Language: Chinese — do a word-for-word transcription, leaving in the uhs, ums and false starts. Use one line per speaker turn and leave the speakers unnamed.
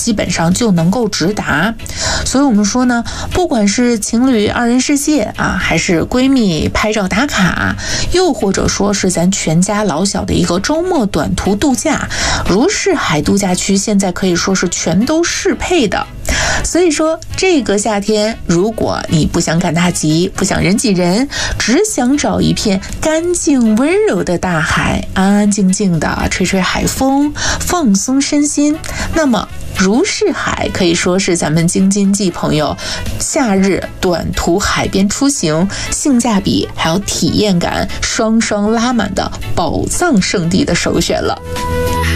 基本上就能够直达。所以我们说呢，不管是情侣二人世界啊，还是闺蜜拍照打卡，又或者说是咱全家老小的一个周末短途度假，如是海度假区现在可以说是全都适配的。所以说这个夏天，如果你不想赶大集，不想人挤人，只想找一片干净温柔的大海，安安静静的吹吹海风，放松身心，那么如是海可以说是咱们京津冀朋友夏日短途海边出行性价比还有体验感双双拉满的宝藏圣地的首选了。